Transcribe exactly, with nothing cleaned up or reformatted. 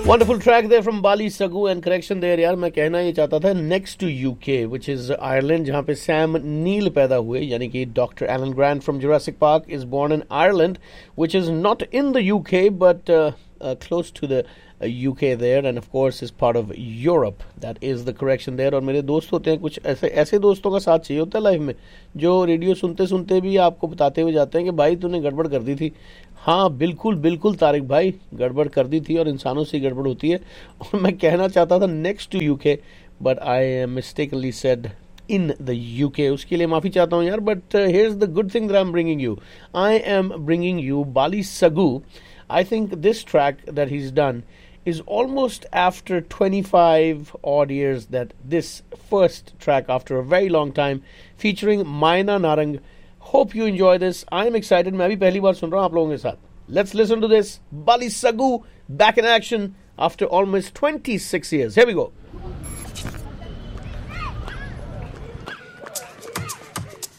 Wonderful track there from Bali Sagu and correction there यार मैं कहना ये चाहता था next to U K which is Ireland जहाँ पे सैम नील पैदा हुए यानी कि doctor Elon grant from Jurassic Park is born in Ireland which is not in the U K but uh, uh, close to the uh, U K there and of course is part of Europe. That is the correction there. और मेरे दोस्त होते हैं कुछ ऐसे ऐसे दोस्तों का साथ चाहिए होता है लाइफ में जो रेडियो सुनते सुनते भी आपको बताते हुए जाते हैं कि भाई तूने गड़बड़ कर दी थी. हाँ बिल्कुल बिल्कुल तारिक भाई गड़बड़ कर दी थी और इंसानों से गड़बड़ होती है और मैं कहना चाहता था next to UK but I mistakenly said in the UK उसके लिए माफ़ी चाहता हूँ यार but here is the good thing that I am bringing you I am bringing you Bali Sagoo. I think this track that he is done is almost after twenty-five odd years that this first track after a very long time featuring Maina Narang. Hope you enjoy this. I am excited. मैं भी पहली बार सुन रहा हूँ आप लोगों के साथ. Let's listen to this. Bali Sagu back in action after almost twenty-six years. Here we go.